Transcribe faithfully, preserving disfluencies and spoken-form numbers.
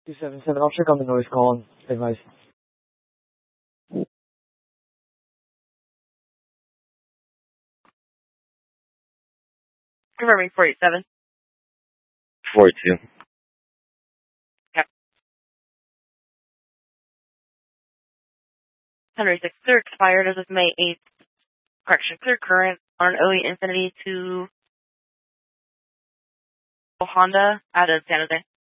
two seven seven, I'll check on the noise call and advise. Confirming four eight seven. four two. Yep. Henry six, clear expired as of May eighth. Correction, clear current on O E Infinity to Honda out of San Jose.